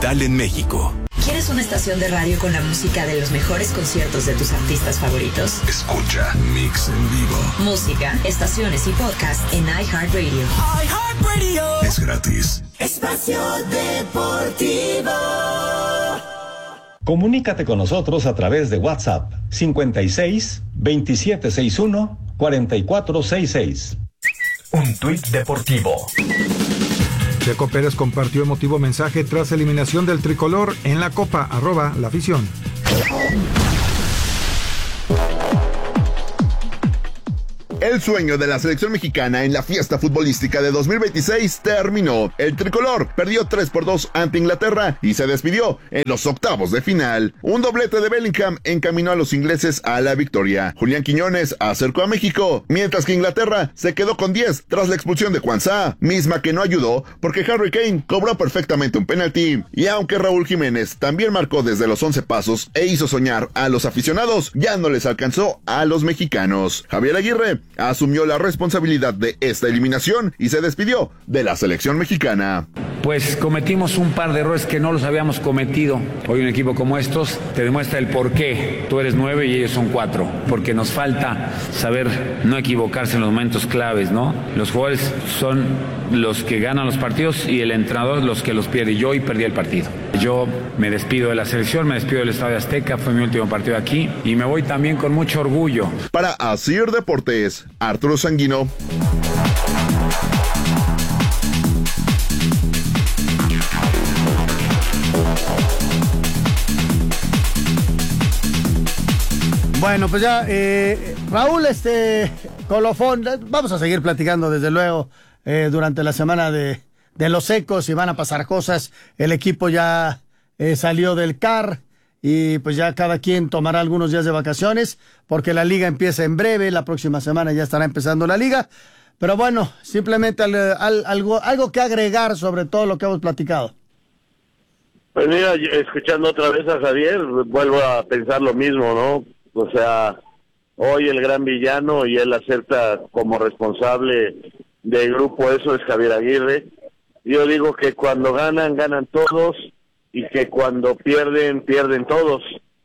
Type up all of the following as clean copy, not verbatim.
digital en México. ¿Quieres una estación de radio con la música de los mejores conciertos de tus artistas favoritos? Escucha Mix en vivo. Música, estaciones y podcast en iHeartRadio. iHeartRadio. Es gratis. Espacio Deportivo. Comunícate con nosotros a través de WhatsApp 56 2761 4466. Un tuit deportivo. Checo Pérez compartió emotivo mensaje tras eliminación del tricolor en la Copa, @la afición. El sueño de la selección mexicana en la fiesta futbolística de 2026 terminó. El tricolor perdió 3-2 ante Inglaterra y se despidió en los octavos de final. Un doblete de Bellingham encaminó a los ingleses a la victoria. Julián Quiñones acercó a México, mientras que Inglaterra se quedó con 10 tras la expulsión de Quansah, misma que no ayudó porque Harry Kane cobró perfectamente un penalti. Y aunque Raúl Jiménez también marcó desde los 11 pasos e hizo soñar a los aficionados, ya no les alcanzó a los mexicanos. Javier Aguirre asumió la responsabilidad de esta eliminación y se despidió de la selección mexicana. Pues cometimos un par de errores que no los habíamos cometido. Hoy un equipo como estos te demuestra el por qué tú eres 9 y ellos son 4, porque nos falta saber no equivocarse en los momentos claves, ¿no? Los jugadores son los que ganan los partidos y el entrenador los que los pierde. Yo hoy perdí el partido. Yo me despido de la selección, me despido del Estadio Azteca, fue mi último partido aquí y me voy también con mucho orgullo. Para Asir Deportes, Arturo Sanguino. Bueno, pues ya, Raúl, colofón, vamos a seguir platicando desde luego durante la semana de los Ecos y van a pasar cosas. El equipo ya salió del CAR y pues ya cada quien tomará algunos días de vacaciones porque la liga empieza en breve, la próxima semana ya estará empezando la liga. Pero bueno, simplemente algo que agregar sobre todo lo que hemos platicado. Pues mira, escuchando otra vez a Javier, vuelvo a pensar lo mismo, ¿no? O sea, hoy el gran villano y él acepta como responsable del grupo, eso es Javier Aguirre. Yo digo que cuando ganan, ganan todos y que cuando pierden, pierden todos.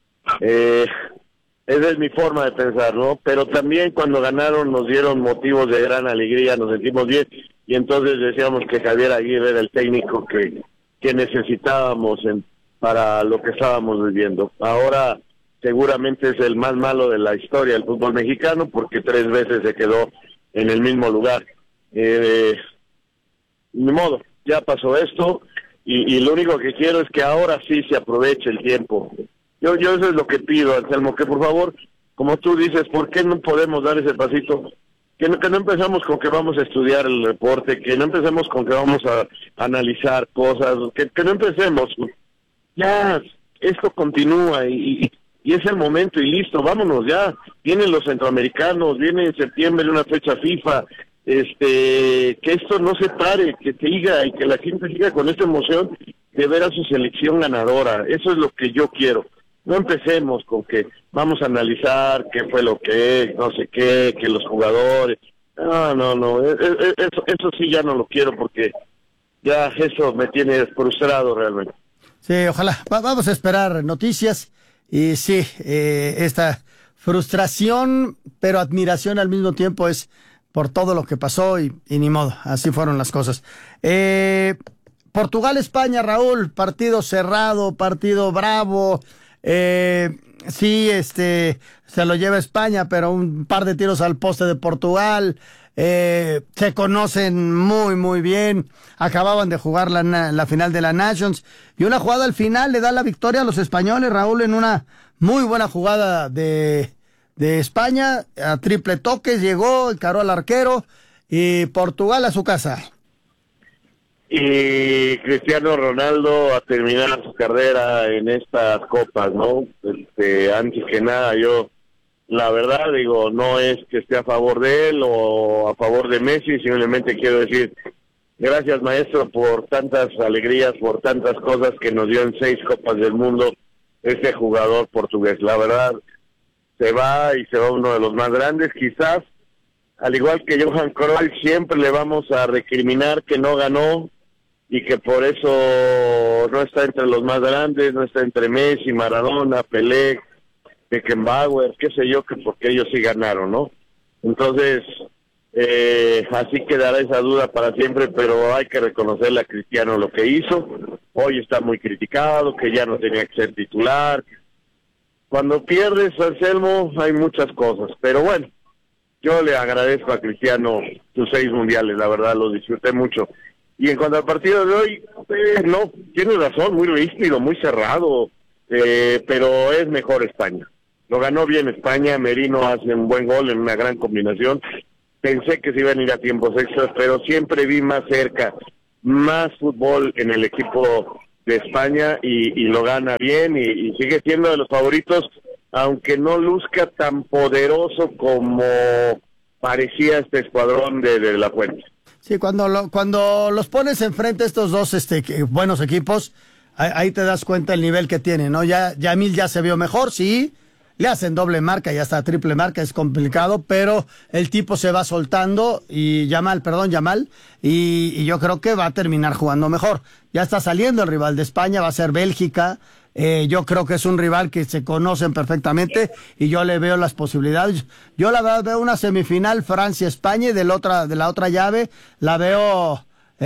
Esa es mi forma de pensar, ¿no? Pero también cuando ganaron nos dieron motivos de gran alegría, nos sentimos bien y entonces decíamos que Javier Aguirre era el técnico que necesitábamos para lo que estábamos viviendo. Ahora seguramente es el más malo de la historia del fútbol mexicano porque 3 veces se quedó en el mismo lugar. Ni modo, ya pasó esto y lo único que quiero es que ahora sí se aproveche el tiempo. Yo eso es lo que pido, Anselmo, que por favor, como tú dices, ¿por qué no podemos dar ese pasito? Que no empezamos con que vamos a estudiar el reporte, que no empecemos con que vamos a analizar cosas, que no empecemos. Ya, esto continúa y es el momento y listo, vámonos ya. Vienen los centroamericanos, viene en septiembre una fecha FIFA, que esto no se pare, que siga y que la gente siga con esta emoción de ver a su selección ganadora. Eso es lo que yo quiero. No empecemos con que vamos a analizar qué fue lo que es, no sé qué, que los jugadores. No, eso sí ya no lo quiero porque ya eso me tiene frustrado realmente. Sí, ojalá. Vamos a esperar noticias y sí, esta frustración, pero admiración al mismo tiempo es por todo lo que pasó y ni modo, así fueron las cosas. Portugal-España, Raúl, partido cerrado, partido bravo. Sí, se lo lleva España, pero un par de tiros al poste de Portugal. Se conocen muy, muy bien. Acababan de jugar la final de la Nations. Y una jugada al final le da la victoria a los españoles, Raúl, en una muy buena jugada de España. A triple toques, llegó, encaró al arquero. Y Portugal a su casa. Y Cristiano Ronaldo a terminar su carrera en estas copas, ¿no? Antes que nada, yo la verdad digo, no es que esté a favor de él o a favor de Messi, simplemente quiero decir gracias, maestro, por tantas alegrías, por tantas cosas que nos dio en 6 copas del mundo este jugador portugués. La verdad, se va uno de los más grandes, quizás, al igual que Johan Cruyff, siempre le vamos a recriminar que no ganó, y que por eso no está entre los más grandes, no está entre Messi, Maradona, Pelé, Beckenbauer, qué sé yo, que porque ellos sí ganaron, ¿no? Entonces, así quedará esa duda para siempre, pero hay que reconocerle a Cristiano lo que hizo. Hoy está muy criticado, que ya no tenía que ser titular. Cuando pierdes, Anselmo, hay muchas cosas, pero bueno, yo le agradezco a Cristiano sus 6 mundiales, la verdad, los disfruté mucho. Y en cuanto al partido de hoy, no, tienes razón, muy rígido, muy cerrado, pero es mejor España. Lo ganó bien España, Merino hace un buen gol en una gran combinación. Pensé que se iban a ir a tiempos extras, pero siempre vi más cerca, más fútbol en el equipo de España y lo gana bien y sigue siendo de los favoritos, aunque no luzca tan poderoso como parecía este escuadrón de La Fuente. Sí, cuando los pones enfrente estos dos buenos equipos, ahí te das cuenta el nivel que tienen, ¿no? Ya Yamil ya se vio mejor, sí, le hacen doble marca y hasta triple marca, es complicado, pero el tipo se va soltando y Yamal, y yo creo que va a terminar jugando mejor. Ya está saliendo el rival de España, va a ser Bélgica. Yo creo que es un rival que se conocen perfectamente y yo le veo las posibilidades. Yo la verdad veo una semifinal Francia-España y de la otra llave la veo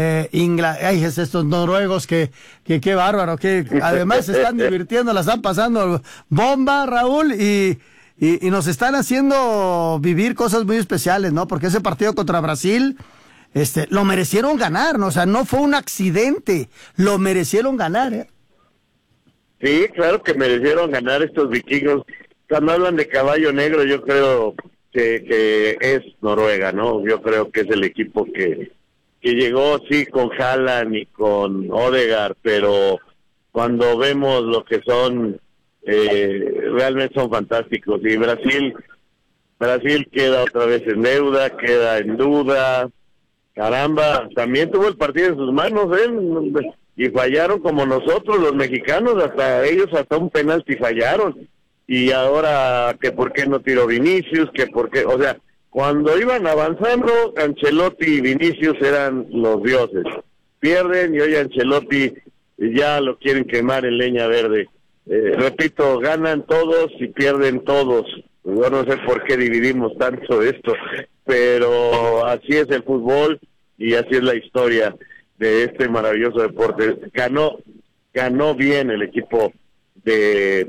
estos noruegos que qué bárbaro, que además se están divirtiendo, la están pasando bomba, Raúl, y nos están haciendo vivir cosas muy especiales, ¿no? Porque ese partido contra Brasil, lo merecieron ganar, ¿no? O sea, no fue un accidente, lo merecieron ganar, ¿eh? Sí, claro que merecieron ganar estos vikingos. Cuando hablan de caballo negro, yo creo que es Noruega, ¿no? Yo creo que es el equipo que llegó, sí, con Haaland y con Odegaard, pero cuando vemos lo que son, realmente son fantásticos. Y Brasil queda otra vez en deuda, queda en duda. Caramba, también tuvo el partido en sus manos, y fallaron como nosotros los mexicanos, hasta un penalti fallaron, y ahora que por qué no tiró Vinicius, que por qué, o sea, cuando iban avanzando, Ancelotti y Vinicius eran los dioses, pierden y hoy Ancelotti ya lo quieren quemar en leña verde. Repito, ganan todos y pierden todos. Yo no sé por qué dividimos tanto esto, pero así es el fútbol y así es la historia de este maravilloso deporte. Ganó bien el equipo de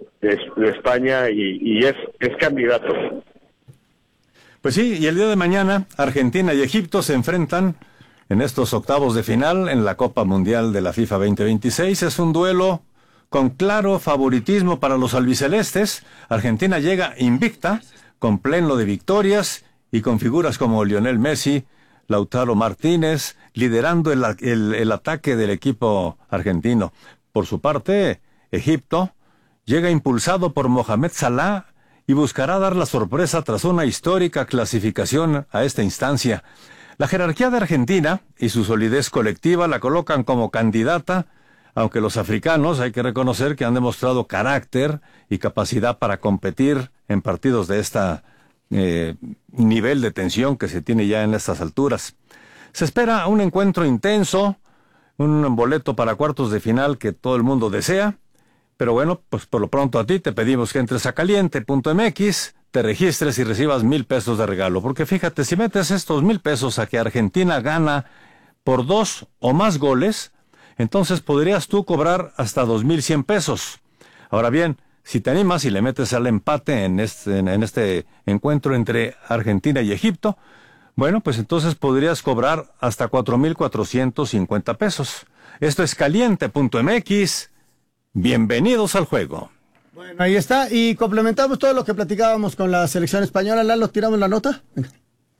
España y es candidato. Pues sí, y el día de mañana Argentina y Egipto se enfrentan en estos octavos de final en la Copa Mundial de la FIFA 2026. Es un duelo con claro favoritismo para los albicelestes. Argentina llega invicta, con pleno de victorias y con figuras como Lionel Messi, Lautaro Martínez, liderando el ataque del equipo argentino. Por su parte, Egipto llega impulsado por Mohamed Salah y buscará dar la sorpresa tras una histórica clasificación a esta instancia. La jerarquía de Argentina y su solidez colectiva la colocan como candidata, aunque los africanos hay que reconocer que han demostrado carácter y capacidad para competir en partidos de esta nivel de tensión que se tiene ya en estas alturas. Se espera un encuentro intenso, un boleto para cuartos de final que todo el mundo desea, pero bueno, pues por lo pronto a ti te pedimos que entres a caliente.mx, te registres y recibas 1,000 pesos de regalo, porque fíjate, si metes estos 1,000 pesos a que Argentina gana por 2 o más goles, entonces podrías tú cobrar hasta 2,100 pesos. Ahora bien, si te animas y le metes al empate en este encuentro entre Argentina y Egipto, bueno, pues entonces podrías cobrar hasta 4,450 pesos. Esto es caliente.mx. Bienvenidos al juego. Bueno, ahí está. Y complementamos todo lo que platicábamos con la selección española. Lalo, ¿tiramos la nota? Venga.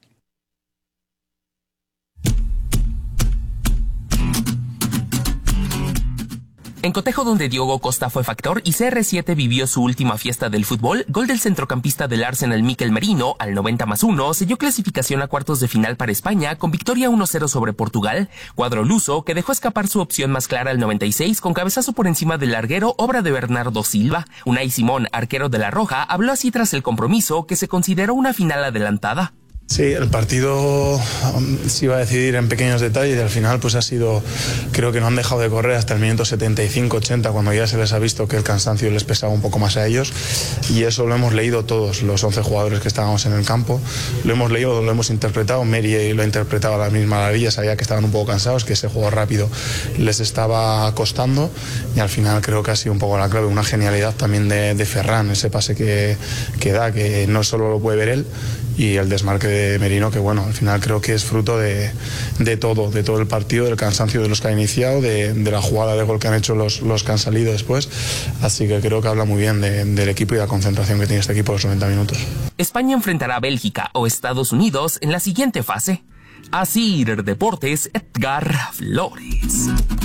En cotejo donde Diogo Costa fue factor y CR7 vivió su última fiesta del fútbol, gol del centrocampista del Arsenal Mikel Merino al 90+1 selló clasificación a cuartos de final para España con victoria 1-0 sobre Portugal, cuadro luso que dejó escapar su opción más clara al 96 con cabezazo por encima del larguero, obra de Bernardo Silva. Unai Simón, arquero de la Roja, habló así tras el compromiso que se consideró una final adelantada. Sí, el partido se iba a decidir en pequeños detalles y al final pues ha sido, creo que no han dejado de correr hasta el minuto 75-80 cuando ya se les ha visto que el cansancio les pesaba un poco más a ellos, y eso lo hemos leído todos los 11 jugadores que estábamos en el campo, lo hemos leído, lo hemos interpretado. Mary lo ha interpretado a la misma maravilla, sabía que estaban un poco cansados, que ese juego rápido les estaba costando, y al final creo que ha sido un poco la clave, una genialidad también de Ferran, ese pase que da, que no solo lo puede ver él, y el desmarque de Merino, que bueno, al final creo que es fruto de todo el partido, del cansancio de los que han iniciado, de la jugada de gol que han hecho los que han salido después, así que creo que habla muy bien del equipo y de la concentración que tiene este equipo los 90 minutos. España enfrentará a Bélgica o Estados Unidos en la siguiente fase. Asir Deportes, Edgar Flores.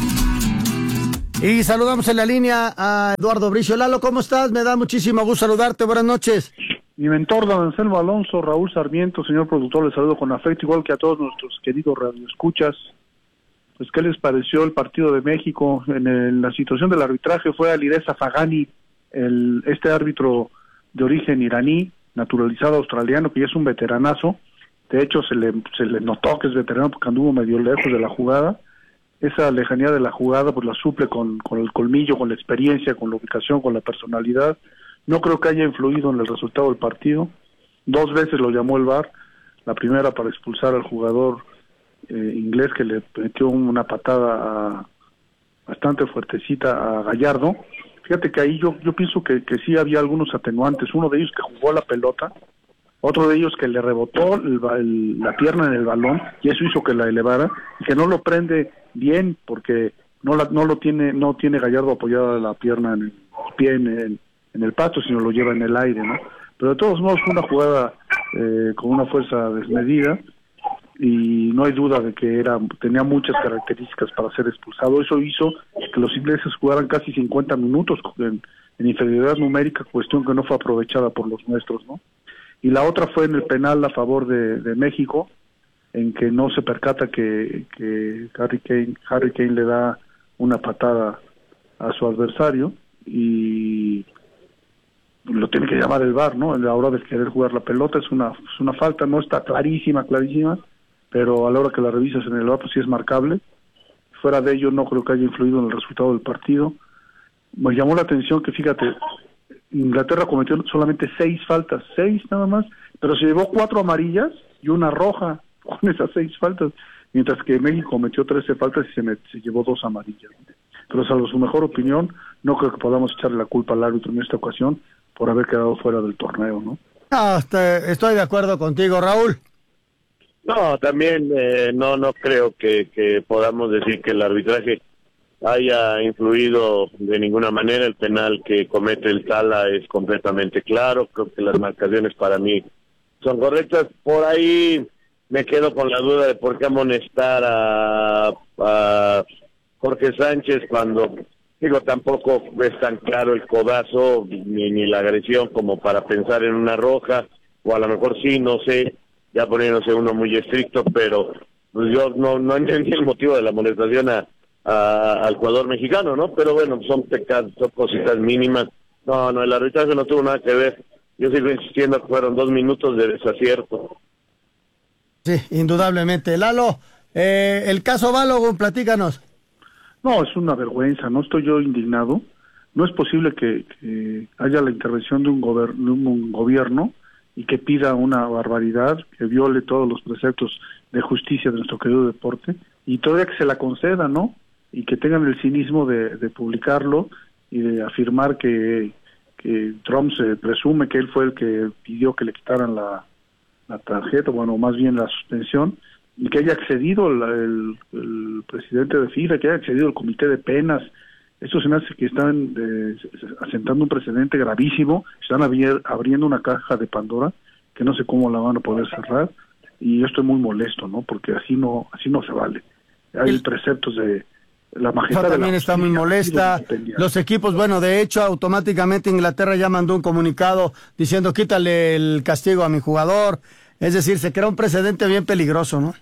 Y saludamos en la línea a Eduardo Bricio. Lalo, ¿cómo estás? Me da muchísimo gusto saludarte, buenas noches. Mi mentor, don Anselmo Alonso, Raúl Sarmiento, señor productor, les saludo con afecto, igual que a todos nuestros queridos radioescuchas. Pues, ¿qué les pareció el partido de México? En la situación del arbitraje fue Alireza Fagani, este árbitro de origen iraní, naturalizado australiano, que ya es un veteranazo. De hecho, se le notó que es veterano porque anduvo medio lejos de la jugada. Esa lejanía de la jugada pues la suple con el colmillo, con la experiencia, con la ubicación, con la personalidad. No creo que haya influido en el resultado del partido. 2 veces lo llamó el VAR. La primera para expulsar al jugador inglés, que le metió una patada bastante fuertecita a Gallardo. Fíjate que ahí yo pienso que sí había algunos atenuantes. Uno de ellos que jugó la pelota, otro de ellos que le rebotó la pierna en el balón y eso hizo que la elevara, y que no lo prende bien porque no tiene Gallardo apoyada la pierna en el pie en el pasto, sino lo lleva en el aire, ¿no? Pero de todos modos fue una jugada con una fuerza desmedida, y no hay duda de que tenía muchas características para ser expulsado. Eso hizo que los ingleses jugaran casi 50 minutos en inferioridad numérica, cuestión que no fue aprovechada por los nuestros, ¿no? Y la otra fue en el penal a favor de México, en que no se percata que Harry Kane le da una patada a su adversario y lo tiene que llamar el VAR, ¿no? A la hora de querer jugar la pelota es una falta, no está clarísima, pero a la hora que la revisas en el VAR pues sí es marcable. Fuera de ello no creo que haya influido en el resultado del partido. Me llamó la atención que, fíjate, Inglaterra cometió solamente 6 faltas, 6 nada más, pero se llevó 4 amarillas y una roja con esas 6 faltas, mientras que México cometió 13 faltas y se llevó 2 amarillas. Pero salvo su mejor opinión, no creo que podamos echarle la culpa al árbitro en esta ocasión por haber quedado fuera del torneo, ¿no? No, estoy de acuerdo contigo, Raúl. No, también no creo que podamos decir que el arbitraje haya influido de ninguna manera. El penal que comete el Tala es completamente claro. Creo que las marcaciones para mí son correctas. Por ahí me quedo con la duda de por qué amonestar a Jorge Sánchez cuando, tampoco es tan claro el codazo ni la agresión como para pensar en una roja, o a lo mejor sí, no sé, ya poniéndose uno muy estricto, pero pues yo no entendí el motivo de la amonestación al jugador mexicano, ¿no? Pero bueno, son pecados, son cositas mínimas. No, el arbitraje no tuvo nada que ver. Yo sigo insistiendo que fueron 2 minutos de desacierto. Sí, indudablemente. Lalo, el caso Balogun, platícanos. No, es una vergüenza, no estoy yo indignado. No es posible que haya la intervención de un gobierno y que pida una barbaridad, que viole todos los preceptos de justicia de nuestro querido deporte, y todavía que se la conceda, ¿no? Y que tengan el cinismo de publicarlo y de afirmar que Trump se presume que él fue el que pidió que le quitaran la tarjeta, bueno, más bien la suspensión, y que haya accedido el presidente de FIFA, que haya accedido el comité de penas. Eso se me hace que están asentando un precedente gravísimo, están abriendo una caja de Pandora que no sé cómo la van a poder cerrar, y yo estoy muy molesto, ¿no? Porque así no se vale. Hay preceptos de la majestad. Eso también está muy molesta. Los equipos, bueno, de hecho, automáticamente Inglaterra ya mandó un comunicado diciendo quítale el castigo a mi jugador. Es decir, se crea un precedente bien peligroso, ¿no?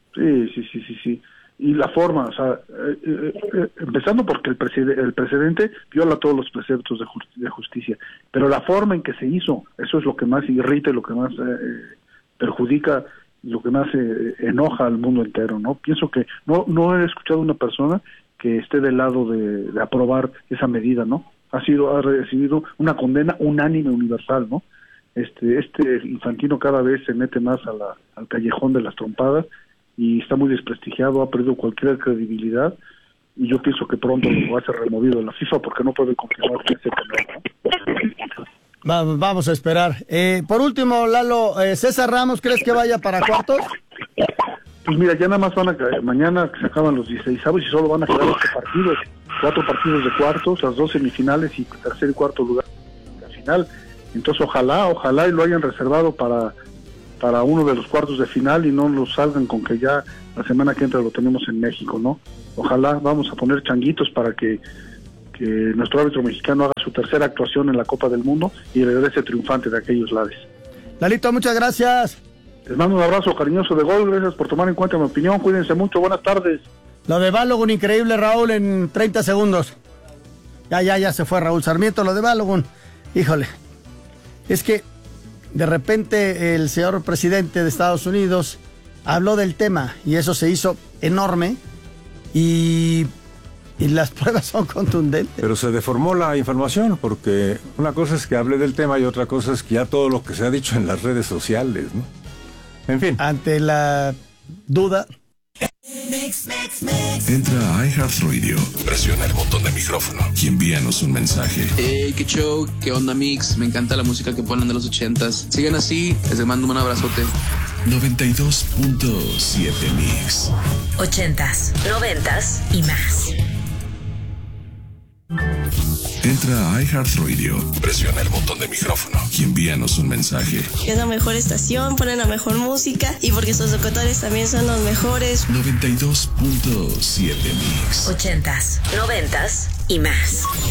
Sí. Y la forma, o sea, empezando porque el precedente viola todos los preceptos de justicia, pero la forma en que se hizo, eso es lo que más irrita y lo que más perjudica, lo que más enoja al mundo entero, ¿no? Pienso que no he escuchado una persona que esté del lado de aprobar esa medida, ¿no? Ha recibido una condena unánime, universal, ¿no? Este Infantino cada vez se mete más al callejón de las trompadas y está muy desprestigiado, ha perdido cualquier credibilidad, y yo pienso que pronto lo va a ser removido de la FIFA porque no puede continuar con ese tenor, ¿no? Vamos a esperar. Por último, Lalo, César Ramos, ¿crees que vaya para cuartos? Pues mira, ya nada más van a caer, mañana se acaban los 16avos y solo van a quedar 8 partidos, 4 partidos de cuartos, las 2 semifinales y tercer y cuarto lugar en la final. Entonces ojalá y lo hayan reservado para uno de los cuartos de final y no lo salgan con que ya la semana que entra lo tenemos en México, ¿no? Ojalá, vamos a poner changuitos para que nuestro árbitro mexicano haga su tercera actuación en la Copa del Mundo y regrese triunfante de aquellos lares. Lalito, muchas gracias. Les mando un abrazo cariñoso de gol, gracias por tomar en cuenta mi opinión, cuídense mucho, buenas tardes. Lo de Balogun, increíble, Raúl, en 30 segundos. Ya se fue Raúl Sarmiento, lo de Balogun. Híjole, es que de repente el señor presidente de Estados Unidos habló del tema y eso se hizo enorme y las pruebas son contundentes. Pero se deformó la información porque una cosa es que hable del tema y otra cosa es que ya todo lo que se ha dicho en las redes sociales, ¿no? En fin. Ante la duda. Entra a iHeartRadio, presiona el botón de micrófono y envíanos un mensaje. Hey, qué show, qué onda mix, me encanta la música que ponen de los 80s. Sigan así, les mando un abrazote. 92.7 Mix. 80s, 90s y más. Entra a iHeartRadio, presiona el botón de micrófono y envíanos un mensaje. Es la mejor estación, ponen la mejor música y porque sus locutores también son los mejores. 92.7 Mix. 80s, 90s y más.